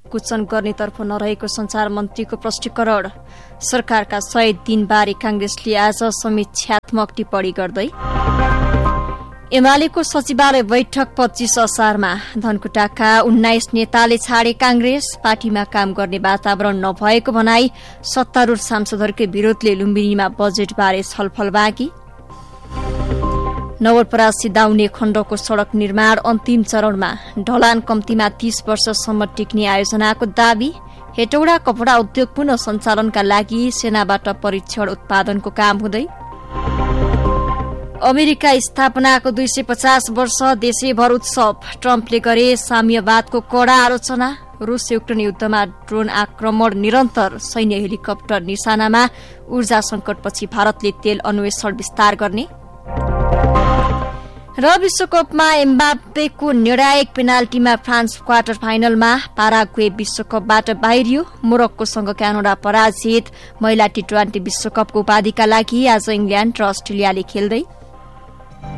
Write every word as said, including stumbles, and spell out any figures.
कुचन गर्नेतर्फ नरहेको संचार मन्त्रीको प्रष्टीकरण। सरकारका सय दिनबारे कांग्रेसले आज समीक्षात्मक टिप्पणी गर्दै। एमालेको सचिवालय बैठक पच्चीस असारमा। धनकुटाका उन्नाइस नेताले छाडे कांग्रेस। पार्टीमा काम गर्ने वातावरण नभएको भनाई। सत्तारूढ़ सांसदहरूकै विरोधले लुम्बिनीमा बजेटबारे छलफल बाँकी। नवलपरासी दाउने खण्डको सड़क निर्माण अन्तिम चरणमा। ढलान कम्तीमा तीस वर्षसम्म टिक्ने आयोजनाको दावी। हेटौडा कपड़ा उद्योग पुनः सञ्चालनका लागि सेनाबाट परीक्षण उत्पादनको काम हुँदै। अमेरिका स्थापनाको दुई सय पचास वर्ष देशैभर उत्सव। ट्रम्पले गरे साम्यवादको कड़ा आलोचना। रूस युक्रेन युद्धमा ड्रोन आक्रमण निरन्तर। सैन्य हेलिकप्टर निशानामा। ऊर्जा संकटपछि भारतले तेल अन्वेषण विस्तार गर्ने। र विश्वकपमा एम्बाप्पेको निर्णायक पेनाल्टीमा फ्रान्स क्वार्टर फाइनलमा। पाराग्वे विश्वकपबाट बाहिरियो। मोरक्कोसँग क्यानाडा पराजित। महिला टी ट्वेन्टी विश्वकपको उपाधिका लागि आज इंग्ल्याण्ड र अस्ट्रेलियाले खेल्दै।